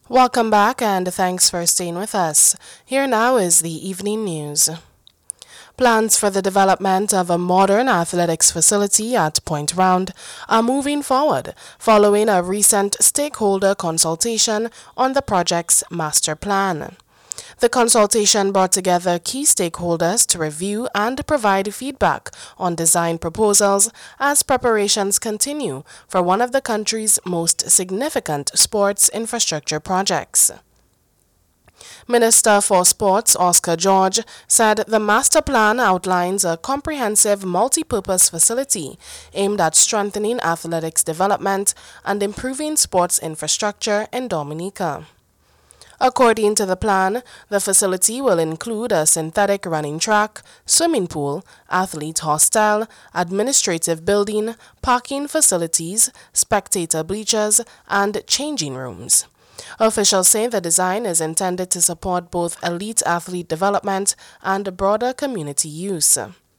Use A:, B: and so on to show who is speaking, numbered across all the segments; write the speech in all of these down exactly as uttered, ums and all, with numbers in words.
A: Welcome back and thanks for staying with us. Here now is the evening news. Plans for the development of a modern athletics facility at Point Round are moving forward following a recent stakeholder consultation on the project's master plan. The consultation brought together key stakeholders to review and provide feedback on design proposals as preparations continue for one of the country's most significant sports infrastructure projects. Minister for Sports Oscar George said the master plan outlines a comprehensive multi-purpose facility aimed at strengthening athletics development and improving sports infrastructure in Dominica. According to the plan, the facility will include a synthetic running track, swimming pool, athlete hostel, administrative building, parking facilities, spectator bleachers, and changing rooms. Officials say the design is intended to support both elite athlete development and broader community use.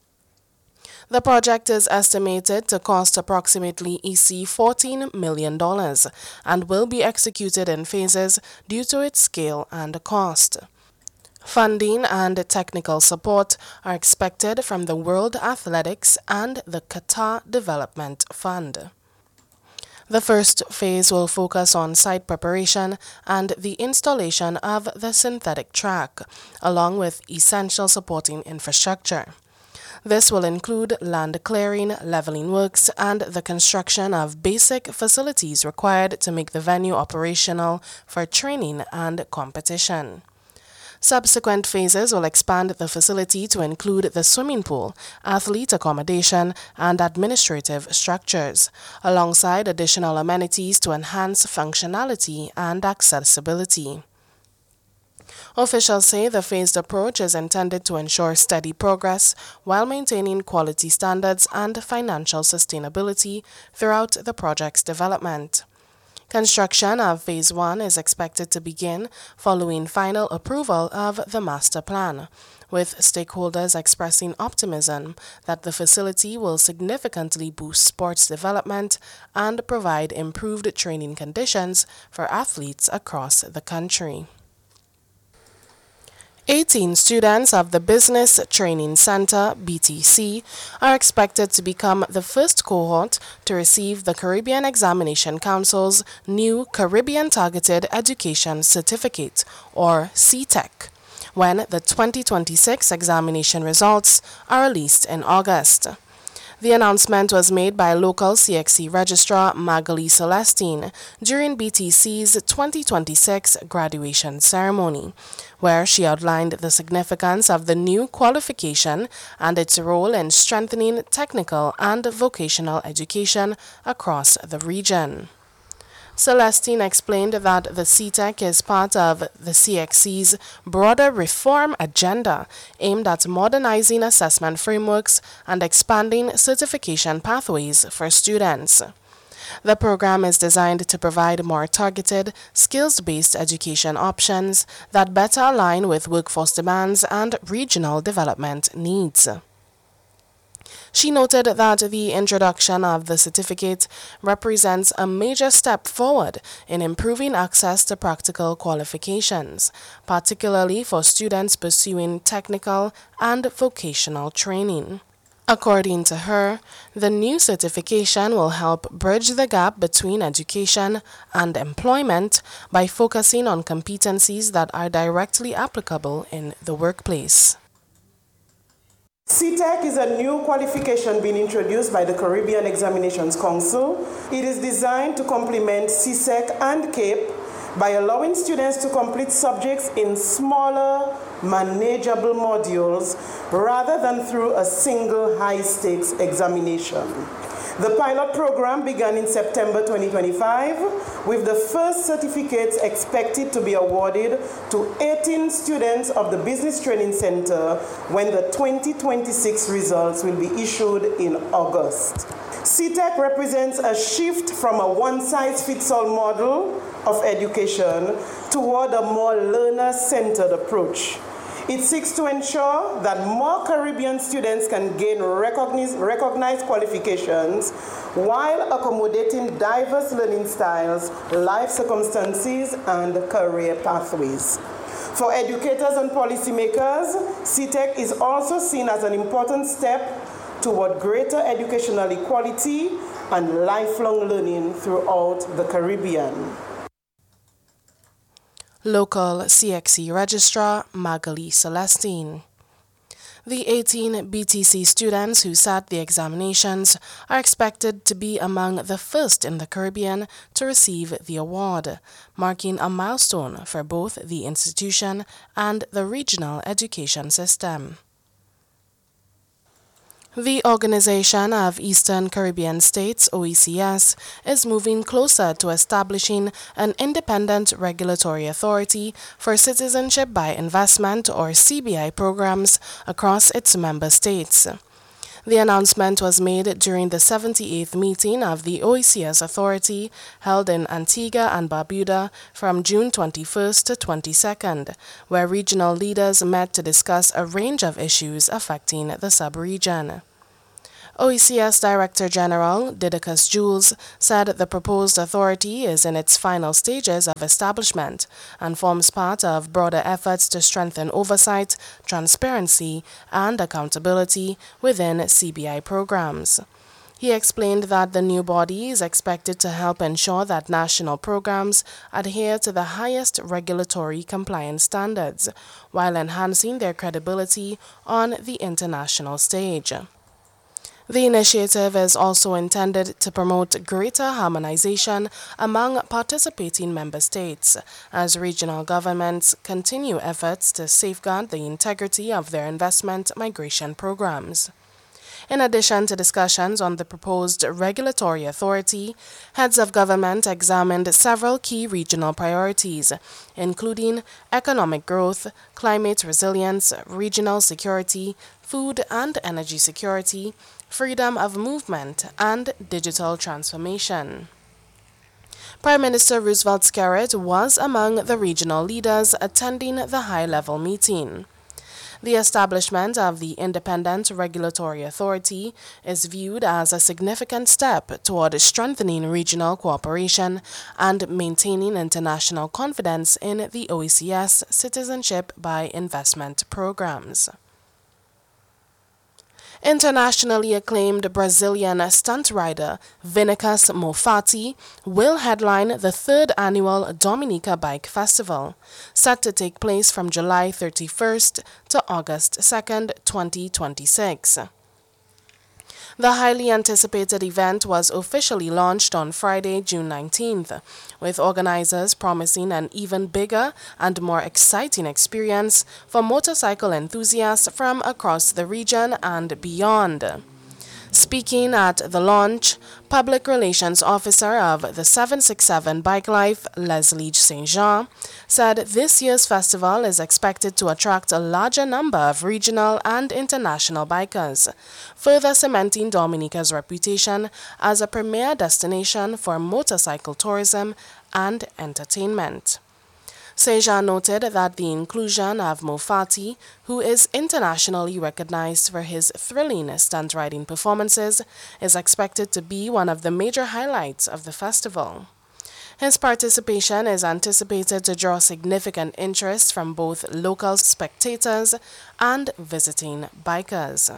A: The project is estimated to cost approximately E C fourteen million dollars and will be executed in phases due to its scale and cost. Funding and technical support are expected from the World Athletics and the Qatar Development Fund. The first phase will focus on site preparation and the installation of the synthetic track, along with essential supporting infrastructure. This will include land clearing, leveling works, and the construction of basic facilities required to make the venue operational for training and competition. Subsequent phases will expand the facility to include the swimming pool, athlete accommodation, and administrative structures, alongside additional amenities to enhance functionality and accessibility. Officials say the phased approach is intended to ensure steady progress while maintaining quality standards and financial sustainability throughout the project's development. Construction of Phase one is expected to begin following final approval of the master plan, with stakeholders expressing optimism that the facility will significantly boost sports development and provide improved training conditions for athletes across the country. eighteen students of the Business Training Center, B T C, are expected to become the first cohort to receive the Caribbean Examination Council's new Caribbean Targeted Education Certificate, or C T E C, when the twenty twenty-six examination results are released in August. The announcement was made by local C X C Registrar Magali Celestine during B T C's twenty twenty-six graduation ceremony, where she outlined the significance of the new qualification and its role in strengthening technical and vocational education across the region. Celestine explained that the C T E C is part of the C X C's broader reform agenda aimed at modernizing assessment frameworks and expanding certification pathways for students. The program is designed to provide more targeted, skills-based education options that better align with workforce demands and regional development needs. She noted that the introduction of the certificate represents a major step forward in improving access to practical qualifications, particularly for students pursuing technical and vocational training. According to her, the new certification will help bridge the gap between education and employment by focusing on competencies that are directly applicable in the workplace.
B: C T E C is a new qualification being introduced by the Caribbean Examinations Council. It is designed to complement C S E C and CAPE by allowing students to complete subjects in smaller, manageable modules rather than through a single high-stakes examination. The pilot program began in September twenty twenty-five, with the first certificates expected to be awarded to eighteen students of the Business Training Center when the twenty twenty-six results will be issued in August. C T E C represents a shift from a one-size-fits-all model of education toward a more learner-centered approach. It seeks to ensure that more Caribbean students can gain recognized, recognized qualifications while accommodating diverse learning styles, life circumstances, and career pathways. For educators and policymakers, C TEC is also seen as an important step toward greater educational equality and lifelong learning throughout the Caribbean.
A: Local C X E Registrar Magali Celestine. The eighteen B T C students who sat the examinations are expected to be among the first in the Caribbean to receive the award, marking a milestone for both the institution and the regional education system. The Organization of Eastern Caribbean States, O E C S, is moving closer to establishing an independent regulatory authority for citizenship by investment, or C B I, programs across its member states. The announcement was made during the seventy-eighth meeting of the O E C S Authority held in Antigua and Barbuda from June twenty-first to twenty-second, where regional leaders met to discuss a range of issues affecting the sub-region. O E C S Director General Didacus Jules said the proposed authority is in its final stages of establishment and forms part of broader efforts to strengthen oversight, transparency, and accountability within C B I programs. He explained that the new body is expected to help ensure that national programs adhere to the highest regulatory compliance standards, while enhancing their credibility on the international stage. The initiative is also intended to promote greater harmonization among participating member states as regional governments continue efforts to safeguard the integrity of their investment migration programs. In addition to discussions on the proposed regulatory authority, heads of government examined several key regional priorities, including economic growth, climate resilience, regional security, food and energy security, freedom of movement, and digital transformation. Prime Minister Roosevelt Skerrit was among the regional leaders attending the high-level meeting. The establishment of the Independent Regulatory Authority is viewed as a significant step toward strengthening regional cooperation and maintaining international confidence in the O E C S citizenship by investment programs. Internationally acclaimed Brazilian stunt rider Vinícius Mofatti will headline the third annual Dominica Bike Festival, set to take place from July thirty-first to August second, twenty twenty-six. The highly anticipated event was officially launched on Friday, June nineteenth, with organizers promising an even bigger and more exciting experience for motorcycle enthusiasts from across the region and beyond. Speaking at the launch, Public Relations Officer of the seven sixty-seven Bike Life, Leslie Saint Jean, said this year's festival is expected to attract a larger number of regional and international bikers, further cementing Dominica's reputation as a premier destination for motorcycle tourism and entertainment. Saint-Jean noted that the inclusion of Mofatti, who is internationally recognized for his thrilling stunt riding performances, is expected to be one of the major highlights of the festival. His participation is anticipated to draw significant interest from both local spectators and visiting bikers.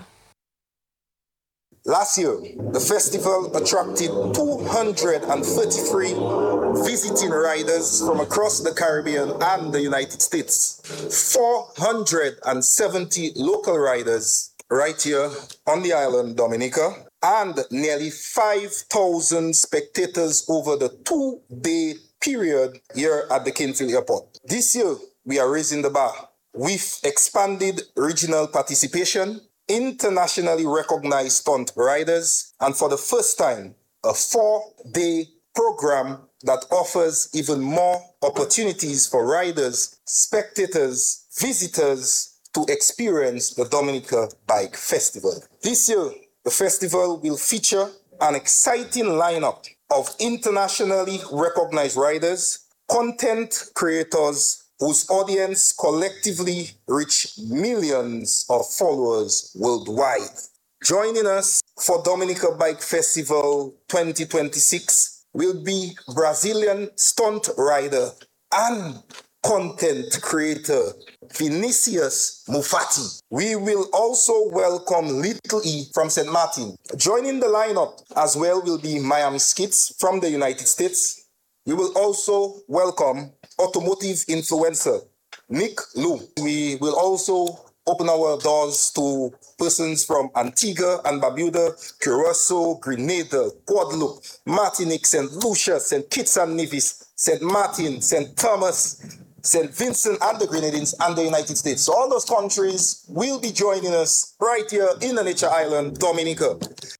C: Last year, the festival attracted two hundred thirty-three visiting riders from across the Caribbean and the United States, four hundred seventy local riders right here on the island Dominica, and nearly five thousand spectators over the two-day period here at the Kingston Airport. This year, we are raising the bar. We've expanded regional participation, internationally recognized stunt riders, and for the first time, a four-day program that offers even more opportunities for riders, spectators, visitors to experience the Dominica Bike Festival. This year, the festival will feature an exciting lineup of internationally recognized riders, content creators, whose audience collectively reach millions of followers worldwide. Joining us for Dominica Bike Festival twenty twenty-six will be Brazilian stunt rider and content creator Vinicius Mufati. We will also welcome Little E from Saint Martin. Joining the lineup as well will be Miami Skits from the United States. We will also welcome automotive influencer Nick Lu. We will also open our doors to persons from Antigua and Barbuda, Curacao, Grenada, Guadeloupe, Martinique, Saint Lucia, Saint Kitts and Nevis, Saint Martin, Saint Thomas, Saint Vincent and the Grenadines and the United States. So all those countries will be joining us right here in the Nature Island, Dominica.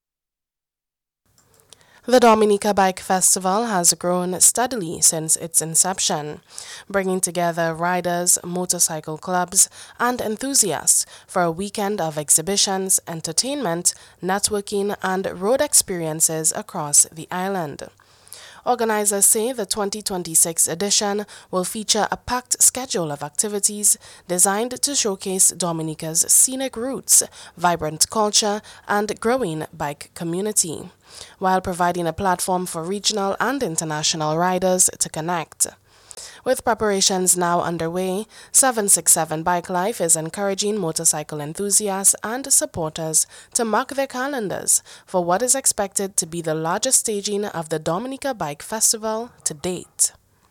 A: The Dominica Bike Festival has grown steadily since its inception, bringing together riders, motorcycle clubs, and enthusiasts for a weekend of exhibitions, entertainment, networking, and road experiences across the island. Organizers say the twenty twenty-six edition will feature a packed schedule of activities designed to showcase Dominica's scenic roots, vibrant culture, and growing bike community, while providing a platform for regional and international riders to connect. With preparations now underway, seven six seven Bike Life is encouraging motorcycle enthusiasts and supporters to mark their calendars for what is expected to be the largest staging of the Dominica Bike Festival to date.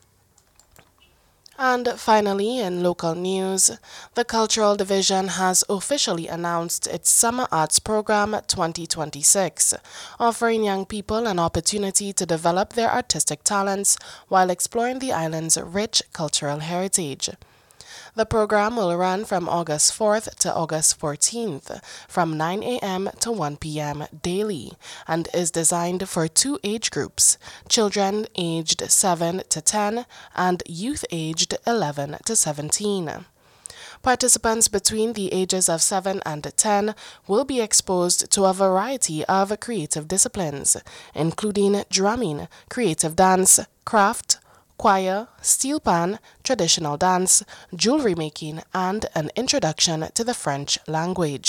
A: And finally, in local news, the Cultural Division has officially announced its Summer Arts Program twenty twenty-six, offering young people an opportunity to develop their artistic talents while exploring the island's rich cultural heritage. The program will run from August fourth to August fourteenth, from nine a m to one p m daily, and is designed for two age groups, children aged seven to ten and youth aged eleven to seventeen. Participants between the ages of seven and ten will be exposed to a variety of creative disciplines, including drumming, creative dance, craft, choir, steel pan, traditional dance, jewelry making, and an introduction to the French language.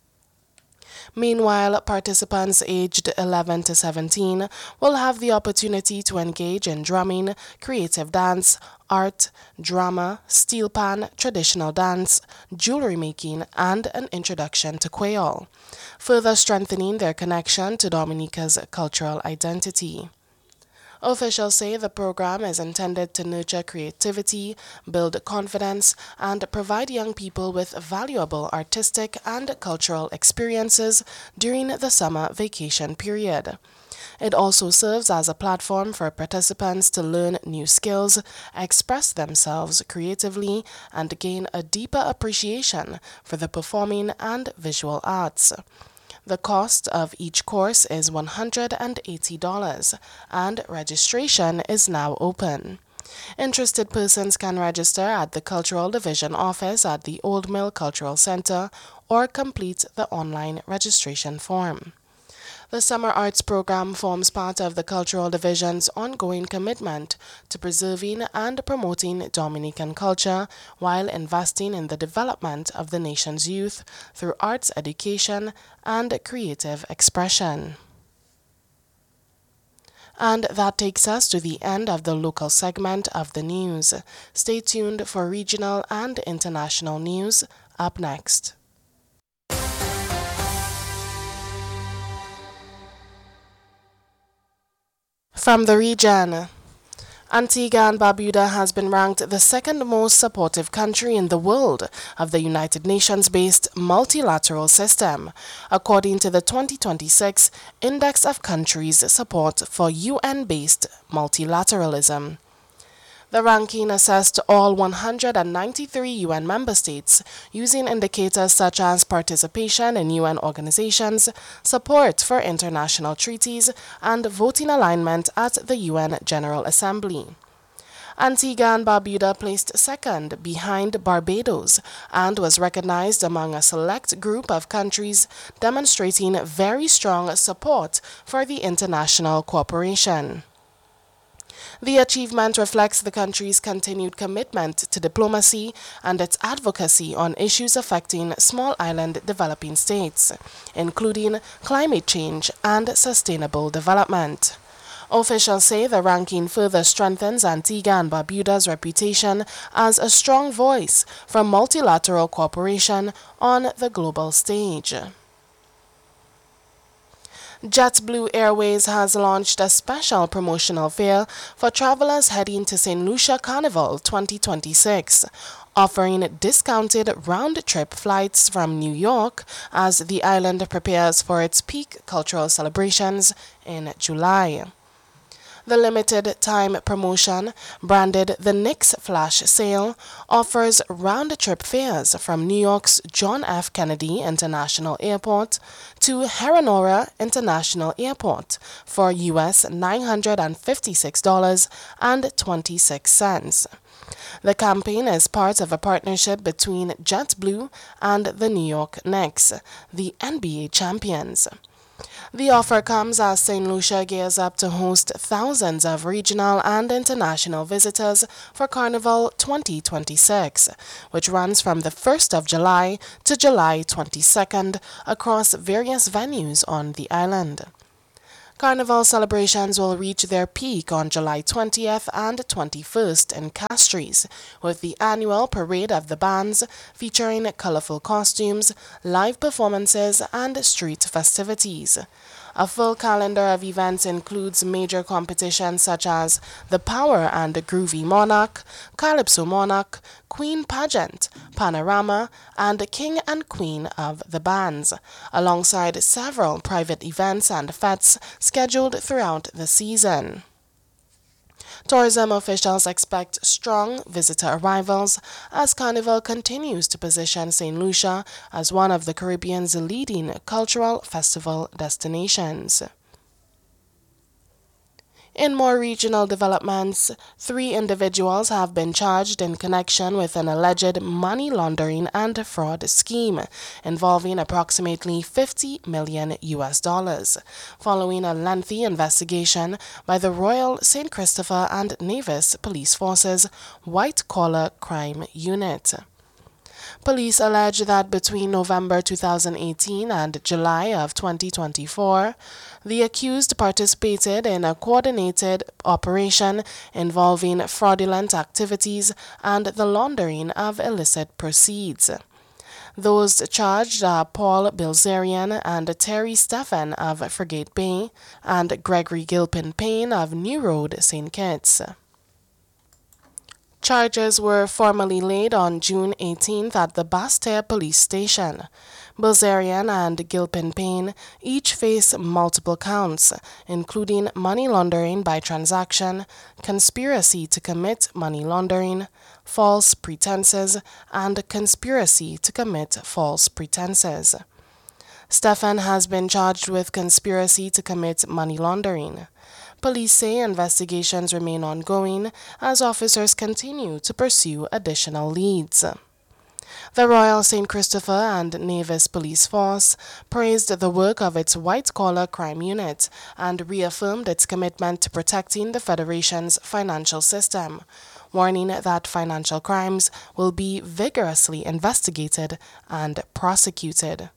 A: Meanwhile, participants aged eleven to seventeen will have the opportunity to engage in drumming, creative dance, art, drama, steel pan, traditional dance, jewelry making, and an introduction to Creole, further strengthening their connection to Dominica's cultural identity. Officials say the program is intended to nurture creativity, build confidence, and provide young people with valuable artistic and cultural experiences during the summer vacation period. It also serves as a platform for participants to learn new skills, express themselves creatively, and gain a deeper appreciation for the performing and visual arts. The cost of each course is one hundred eighty dollars, and registration is now open. Interested persons can register at the Cultural Division office at the Old Mill Cultural Center or complete the online registration form. The Summer Arts Program forms part of the Cultural Division's ongoing commitment to preserving and promoting Dominican culture while investing in the development of the nation's youth through arts education and creative expression. And that takes us to the end of the local segment of the news. Stay tuned for regional and international news up next. From the region, Antigua and Barbuda has been ranked the second most supportive country in the world of the United Nations-based multilateral system, according to the twenty twenty-six Index of Countries' Support for U N-based Multilateralism. The ranking assessed all one hundred ninety-three U N member states using indicators such as participation in U N organizations, support for international treaties, and voting alignment at the U N General Assembly. Antigua and Barbuda placed second behind Barbados and was recognized among a select group of countries demonstrating very strong support for the international cooperation. The achievement reflects the country's continued commitment to diplomacy and its advocacy on issues affecting small island developing states, including climate change and sustainable development. Officials say the ranking further strengthens Antigua and Barbuda's reputation as a strong voice for multilateral cooperation on the global stage. JetBlue Airways has launched a special promotional fare for travelers heading to Saint Lucia Carnival twenty twenty-six, offering discounted round-trip flights from New York as the island prepares for its peak cultural celebrations in July. The limited-time promotion, branded the Knicks Flash Sale, offers round-trip fares from New York's John F. Kennedy International Airport to Heronora International Airport for U S nine hundred fifty-six dollars and twenty-six cents. The campaign is part of a partnership between JetBlue and the New York Knicks, the N B A champions. The offer comes as Saint Lucia gears up to host thousands of regional and international visitors for Carnival twenty twenty-six, which runs from the first of July to July twenty-second across various venues on the island. Carnival celebrations will reach their peak on July twentieth and twenty-first in Castries, with the annual Parade of the Bands featuring colorful costumes, live performances, and street festivities. A full calendar of events includes major competitions such as the Power and Groovy Monarch, Calypso Monarch, Queen Pageant, Panorama, and King and Queen of the Bands, alongside several private events and fetes scheduled throughout the season. Tourism officials expect strong visitor arrivals as Carnival continues to position Saint Lucia as one of the Caribbean's leading cultural festival destinations. In more regional developments, three individuals have been charged in connection with an alleged money laundering and fraud scheme involving approximately fifty million U S dollars, following a lengthy investigation by the Royal Saint Christopher and Nevis Police Force's White Collar Crime Unit. Police allege that between November two thousand eighteen and July of twenty twenty-four, the accused participated in a coordinated operation involving fraudulent activities and the laundering of illicit proceeds. Those charged are Paul Bilzerian and Terry Stephan of Frigate Bay and Gregory Gilpin Payne of New Road, Saint Kitts. Charges were formally laid on June eighteenth at the Basseterre Police Station. Bilzerian and Gilpin Payne each face multiple counts, including money laundering by transaction, conspiracy to commit money laundering, false pretenses, and conspiracy to commit false pretenses. Stephan has been charged with conspiracy to commit money laundering. Police say investigations remain ongoing as officers continue to pursue additional leads. The Royal Saint Christopher and Nevis Police Force praised the work of its White Collar Crime Unit and reaffirmed its commitment to protecting the Federation's financial system, warning that financial crimes will be vigorously investigated and prosecuted.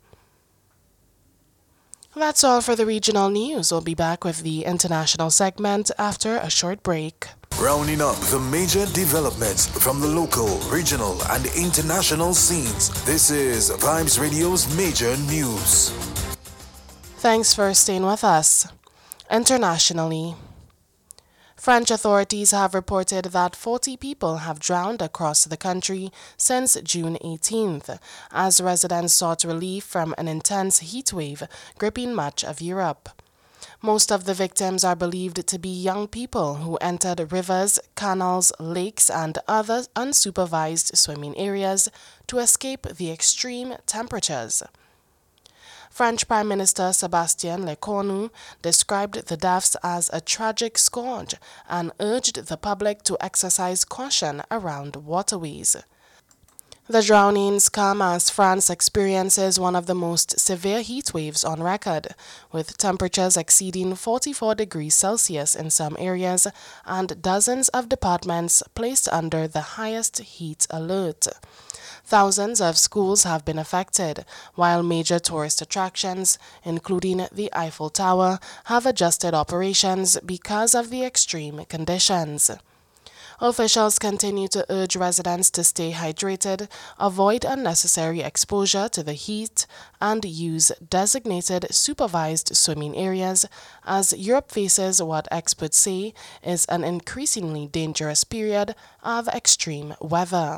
A: That's all for the regional news. We'll be back with the international segment after a short break.
D: Rounding up the major developments from the local, regional, and international scenes. This is Vibes Radio's Major News.
A: Thanks for staying with us. Internationally, French authorities have reported that forty people have drowned across the country since June eighteenth, as residents sought relief from an intense heat wave gripping much of Europe. Most of the victims are believed to be young people who entered rivers, canals, lakes, and other unsupervised swimming areas to escape the extreme temperatures. French Prime Minister Sébastien Lecornu described the deaths as a tragic scourge and urged the public to exercise caution around waterways. The drownings come as France experiences one of the most severe heat waves on record, with temperatures exceeding forty-four degrees Celsius in some areas and dozens of departments placed under the highest heat alert. Thousands of schools have been affected, while major tourist attractions, including the Eiffel Tower, have adjusted operations because of the extreme conditions. Officials continue to urge residents to stay hydrated, avoid unnecessary exposure to the heat, and use designated supervised swimming areas as Europe faces what experts say is an increasingly dangerous period of extreme weather.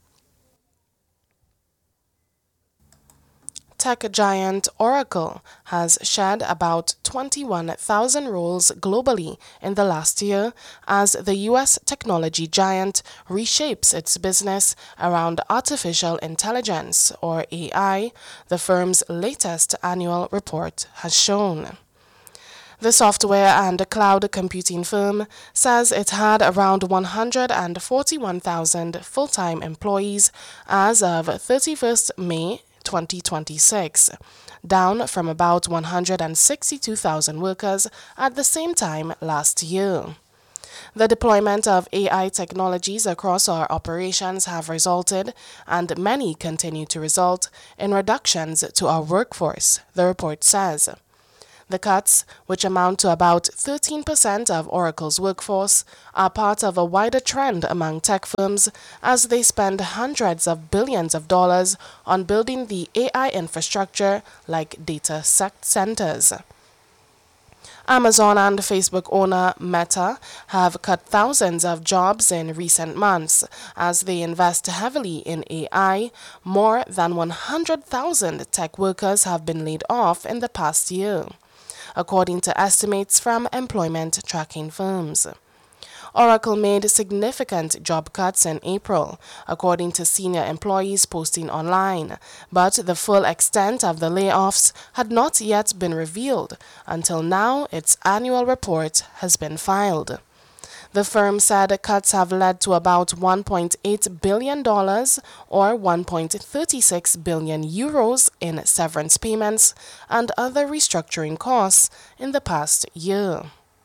A: Tech giant Oracle has shed about twenty-one thousand roles globally in the last year as the U S technology giant reshapes its business around artificial intelligence, or A I, the firm's latest annual report has shown. The software and cloud computing firm says it had around one hundred forty-one thousand full-time employees as of thirty-first May twenty twenty-six, down from about one hundred sixty-two thousand workers at the same time last year. The deployment of A I technologies across our operations have resulted, and many continue to result, in reductions to our workforce, the report says. The cuts, which amount to about thirteen percent of Oracle's workforce, are part of a wider trend among tech firms as they spend hundreds of billions of dollars on building the A I infrastructure like data centers. Amazon and Facebook owner Meta have cut thousands of jobs in recent months as they invest heavily in A I. More than one hundred thousand tech workers have been laid off in the past year, according to estimates from employment tracking firms. Oracle made significant job cuts in April, according to senior employees posting online, but the full extent of the layoffs had not yet been revealed until now its annual report has been filed. The firm said cuts have led to about one point eight billion dollars or one point three six billion euros in severance payments and other restructuring costs in the past year.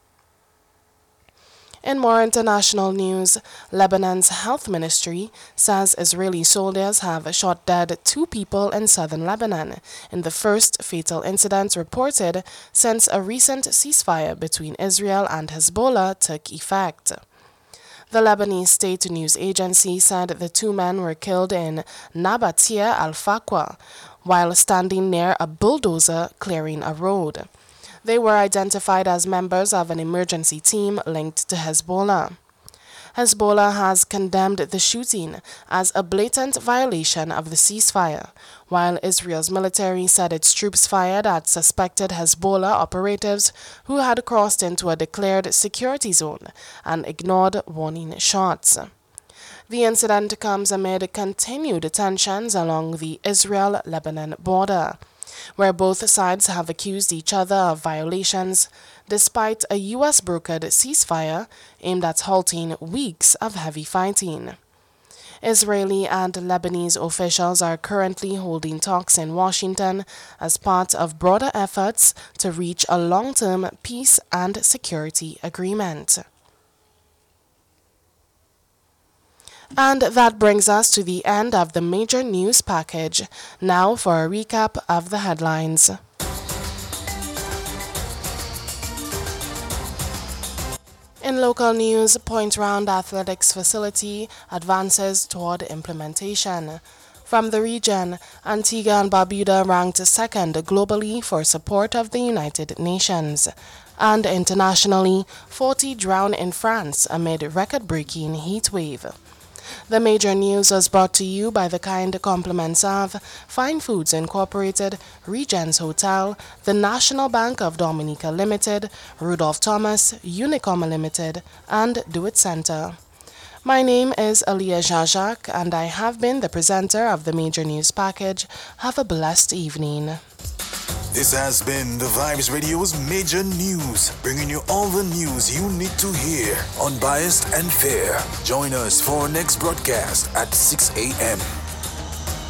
A: In more international news, Lebanon's health ministry says Israeli soldiers have shot dead two people in southern Lebanon in the first fatal incident reported since a recent ceasefire between Israel and Hezbollah took effect. The Lebanese state news agency said the two men were killed in Nabatia al-Faqwa while standing near a bulldozer clearing a road. They were identified as members of an emergency team linked to Hezbollah. Hezbollah has condemned the shooting as a blatant violation of the ceasefire, while Israel's military said its troops fired at suspected Hezbollah operatives who had crossed into a declared security zone and ignored warning shots. The incident comes amid continued tensions along the Israel-Lebanon border, where both sides have accused each other of violations, despite a U S-brokered ceasefire aimed at halting weeks of heavy fighting. Israeli and Lebanese officials are currently holding talks in Washington as part of broader efforts to reach a long-term peace and security agreement. And that brings us to the end of the major news package. Now for a recap of the headlines. In local news, Point Round Athletics Facility advances toward implementation. From the region, Antigua and Barbuda ranked second globally for support of the United Nations. And internationally, forty drown in France amid record-breaking heat wave. The major news was brought to you by the kind compliments of Fine Foods Incorporated, Regents Hotel, the National Bank of Dominica Limited, Rudolph Thomas, Unicom Limited, and Do It Center. My name is Aliyah Jean-Jacques, and I have been the presenter of the major news package. Have a blessed evening.
D: This has been the Vibes Radio's Major News, bringing you all the news you need to hear, unbiased and fair. Join us for our next broadcast at six a.m.